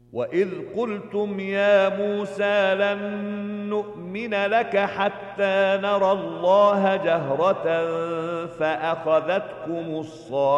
وإذ قلتم يا موسى لن نؤمن لك حتى نرى الله جهرة فأخذتكم الصاعقة